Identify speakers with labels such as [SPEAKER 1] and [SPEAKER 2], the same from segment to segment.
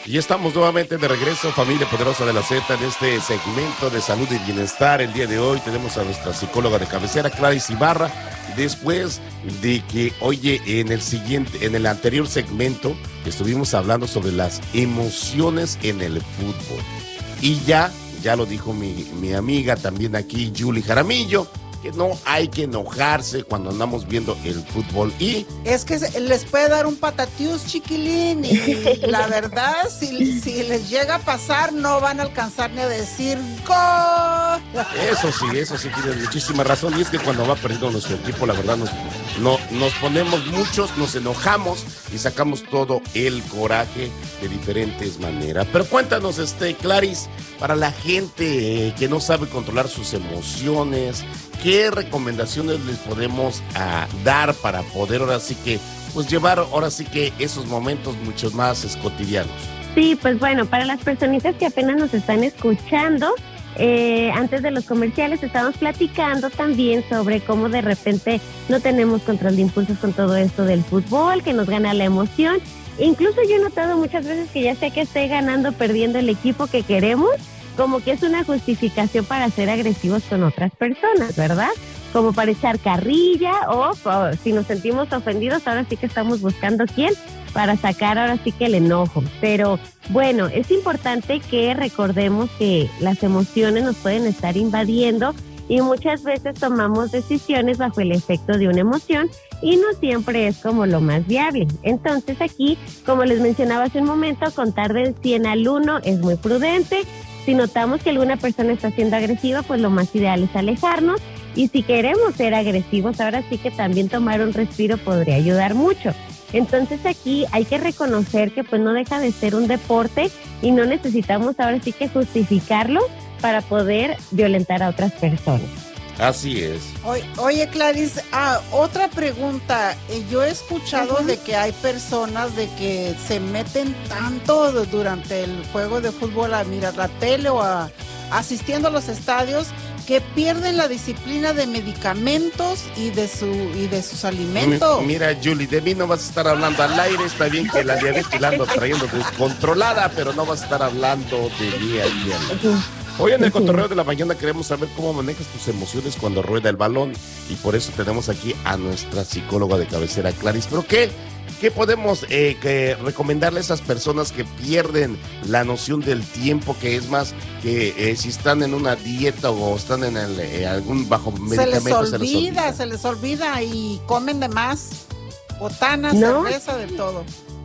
[SPEAKER 1] Y estamos nuevamente de regreso, familia poderosa de la Z, en este segmento de salud y bienestar. El día de hoy tenemos a nuestra psicóloga de cabecera, Clarice Ibarra, después de que, oye, en el anterior segmento estuvimos hablando sobre las emociones en el fútbol. Y ya lo dijo mi amiga también aquí, Julie Jaramillo, que no hay que enojarse cuando andamos viendo el fútbol. Y
[SPEAKER 2] es que les puede dar un patatiús, chiquilín, y la verdad, si les llega a pasar, no van a alcanzar ni a decir ¡gol!
[SPEAKER 1] Eso sí, tienes muchísima razón. Y es que cuando va perdiendo nuestro equipo, la verdad, nos ponemos muchos, nos enojamos y sacamos todo el coraje de diferentes maneras. Pero cuéntanos, Clarice, para la gente que no sabe controlar sus emociones, ¿qué recomendaciones les podemos dar para poder ahora sí que, pues llevar ahora sí que esos momentos mucho más cotidianos?
[SPEAKER 3] Sí, pues bueno, para las personitas que apenas nos están escuchando, antes de los comerciales estábamos platicando también sobre cómo de repente no tenemos control de impulsos con todo esto del fútbol, que nos gana la emoción. Incluso yo he notado muchas veces que ya sea que esté ganando o perdiendo el equipo que queremos, como que es una justificación para ser agresivos con otras personas, ¿verdad? Como para echar carrilla o si nos sentimos ofendidos, ahora sí que estamos buscando quién para sacar ahora sí que el enojo. Pero bueno, es importante que recordemos que las emociones nos pueden estar invadiendo y muchas veces tomamos decisiones bajo el efecto de una emoción y no siempre es como lo más viable. Entonces aquí, como les mencionaba hace un momento, contar del 100 al 1 es muy prudente. Si notamos que alguna persona está siendo agresiva, pues lo más ideal es alejarnos. Y si queremos ser agresivos, ahora sí que también tomar un respiro podría ayudar mucho. Entonces aquí hay que reconocer que pues no deja de ser un deporte y no necesitamos ahora sí que justificarlo para poder violentar a otras personas.
[SPEAKER 1] Así es.
[SPEAKER 2] Oye, Clarice, otra pregunta. Yo he escuchado de que hay personas de que se meten tanto durante el juego de fútbol a mirar la tele o asistiendo a los estadios que pierden la disciplina de medicamentos y de sus alimentos.
[SPEAKER 1] Mira, Julie, de mí no vas a estar hablando al aire. Está bien que la diabetes la ando trayendo descontrolada, pero no vas a estar hablando de día a día. Hoy en el cotorreo de la mañana queremos saber cómo manejas tus emociones cuando rueda el balón, y por eso tenemos aquí a nuestra psicóloga de cabecera, Clarice. ¿Pero qué podemos recomendarle a esas personas que pierden la noción del tiempo, que es más que si están en una dieta o están en algún bajo medicamento?
[SPEAKER 2] Se les olvida y comen de más, botanas, cerveza, de todo.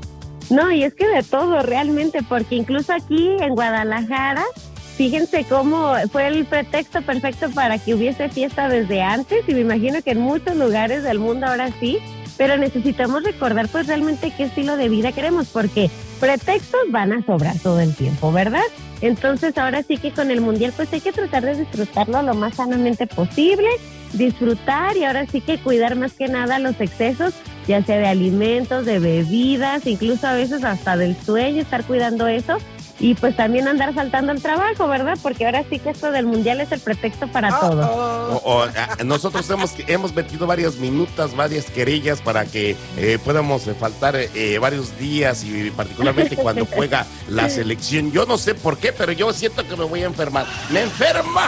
[SPEAKER 3] No, y es que de todo realmente, porque incluso aquí en Guadalajara, fíjense cómo fue el pretexto perfecto para que hubiese fiesta desde antes, y me imagino que en muchos lugares del mundo ahora sí, pero necesitamos recordar pues realmente qué estilo de vida queremos, porque pretextos van a sobrar todo el tiempo, ¿verdad? Entonces ahora sí que con el mundial pues hay que tratar de disfrutarlo lo más sanamente posible, disfrutar y ahora sí que cuidar más que nada los excesos, ya sea de alimentos, de bebidas, incluso a veces hasta del sueño, estar cuidando eso. Y pues también andar saltando el trabajo, ¿verdad? Porque ahora sí que esto del mundial es el pretexto para todo.
[SPEAKER 1] Nosotros hemos metido varias minutas, varias querellas para que podamos faltar varios días, y particularmente cuando juega la selección. Yo no sé por qué, pero yo siento que me voy a enfermar. ¡Me enferma!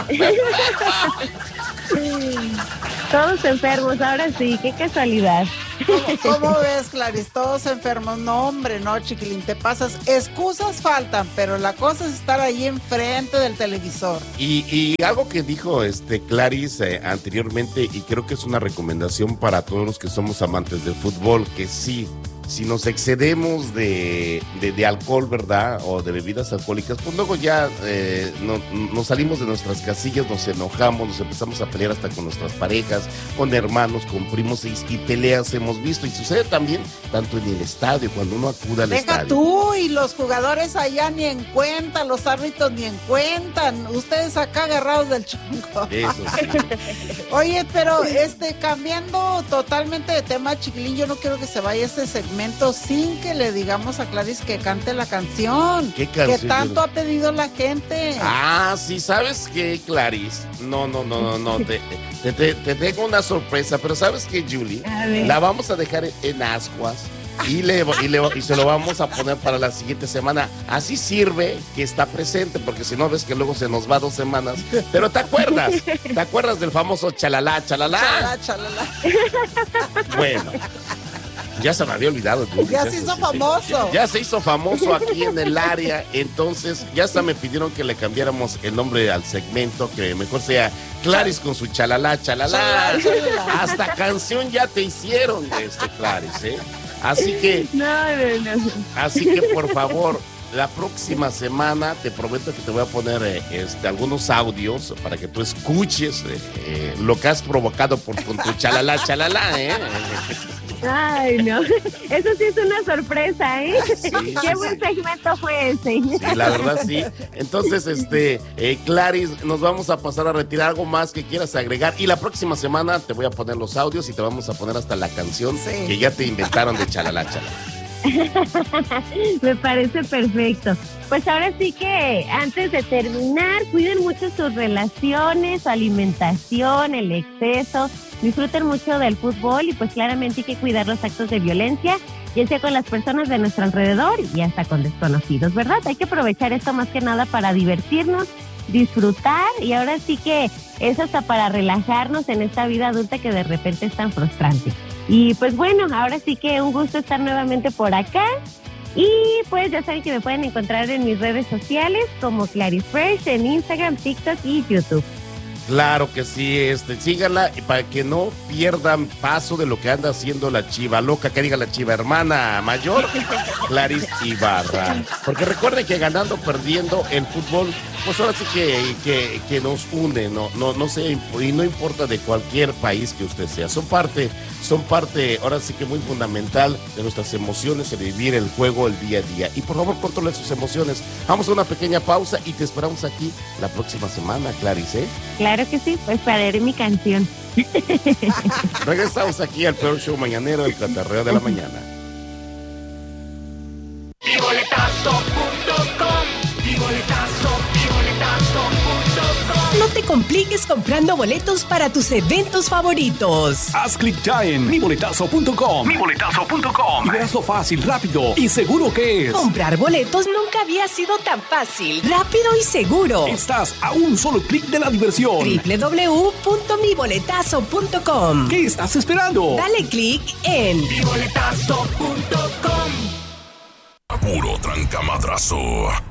[SPEAKER 3] Todos enfermos, ahora sí, qué casualidad.
[SPEAKER 2] ¿Cómo ves, Clarice? Todos enfermos. No, hombre, no, chiquilín, te pasas. Excusas faltan, pero la cosa es estar ahí enfrente del televisor.
[SPEAKER 1] Y algo que dijo Clarice anteriormente, y creo que es una recomendación para todos los que somos amantes del fútbol, que sí, si nos excedemos de alcohol, ¿verdad? O de bebidas alcohólicas, pues luego ya nos salimos de nuestras casillas, nos enojamos, nos empezamos a pelear hasta con nuestras parejas, con hermanos, con primos, y peleas hemos visto. Y sucede también tanto en el estadio, cuando uno acude al estadio.
[SPEAKER 2] Deja tú, y los jugadores allá ni en cuenta, los árbitros ni en cuenta, ustedes acá agarrados del chongo.
[SPEAKER 1] Eso sí.
[SPEAKER 2] Oye, pero cambiando totalmente de tema, chiquilín, yo no quiero que se vaya este segmento sin que le digamos a Clarice que cante la canción.
[SPEAKER 1] ¿Qué canción?
[SPEAKER 2] Que tanto ha pedido la gente.
[SPEAKER 1] Sí, ¿sabes qué, Clarice? No. Te tengo una sorpresa, pero ¿sabes qué, Julie? La vamos a dejar en ascuas, y se lo vamos a poner para la siguiente semana. Así sirve que está presente, porque si no ves que luego se nos va 2 semanas. Pero ¿te acuerdas del famoso chalalá?
[SPEAKER 2] Chalala, chalala.
[SPEAKER 1] Bueno, ya se me había olvidado.
[SPEAKER 2] Ya se hizo famoso.
[SPEAKER 1] Ya se hizo famoso aquí en el área. Entonces ya hasta me pidieron que le cambiáramos el nombre al segmento, que mejor sea Claris con su chalalá. Hasta canción ya te hicieron de Claris, ¿eh? Así que por favor, la próxima semana te prometo que te voy a poner algunos audios para que tú escuches lo que has provocado con tu chalalá, ¿eh?
[SPEAKER 3] Ay, no. Eso sí es una sorpresa, ¿eh?
[SPEAKER 1] Sí,
[SPEAKER 3] Qué buen segmento fue ese.
[SPEAKER 1] Sí, la verdad sí. Entonces, Claris, nos vamos a pasar a retirar. Algo más que quieras agregar. Y la próxima semana te voy a poner los audios y te vamos a poner hasta la canción que ya te inventaron de chalala.
[SPEAKER 3] Me parece perfecto. Pues ahora sí que antes de terminar, cuiden mucho sus relaciones, su alimentación, el exceso, disfruten mucho del fútbol y pues claramente hay que cuidar los actos de violencia, ya sea con las personas de nuestro alrededor y hasta con desconocidos, ¿verdad? Hay que aprovechar esto más que nada para divertirnos, disfrutar y ahora sí que es hasta para relajarnos en esta vida adulta que de repente es tan frustrante. Y pues bueno, ahora sí que un gusto estar nuevamente por acá. Y pues ya saben que me pueden encontrar en mis redes sociales como Claris Fresh en Instagram, TikTok y YouTube.
[SPEAKER 1] Claro que sí, síganla para que no pierdan paso de lo que anda haciendo la chiva loca, que diga la chiva hermana mayor, Claris Ibarra. Porque recuerden que ganando, perdiendo, el fútbol, pues ahora sí que nos une, no sé, y no importa de cualquier país que usted sea, son parte, ahora sí que muy fundamental de nuestras emociones, de vivir el juego el día a día. Y por favor, controlen sus emociones. Vamos a una pequeña pausa y te esperamos aquí la próxima semana, Claris, ¿eh?
[SPEAKER 3] Claro que sí, pues pararé mi canción.
[SPEAKER 1] Regresamos aquí al peor show mañanero, el Catarreo de la Mañana.
[SPEAKER 4] No te compliques comprando boletos para tus eventos favoritos.
[SPEAKER 5] Haz clic ya en miboletazo.com. Y verás lo fácil, rápido y seguro que es.
[SPEAKER 4] Comprar boletos nunca había sido tan fácil, rápido y seguro.
[SPEAKER 5] Estás a un solo clic de la diversión.
[SPEAKER 4] www.miboletazo.com.
[SPEAKER 5] ¿Qué estás esperando?
[SPEAKER 4] Dale clic en
[SPEAKER 6] miboletazo.com. Puro trancamadrazo.